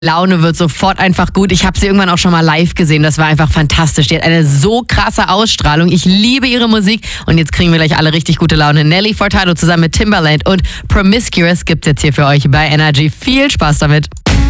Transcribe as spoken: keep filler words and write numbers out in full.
Laune wird sofort einfach gut. Ich habe sie irgendwann auch schon mal live gesehen. Das war einfach fantastisch. Die hat eine so krasse Ausstrahlung. Ich liebe ihre Musik. Und jetzt kriegen wir gleich alle richtig gute Laune. Nelly Furtado zusammen mit Timbaland und Promiscuous gibt's jetzt hier für euch bei Energy. Viel Spaß damit.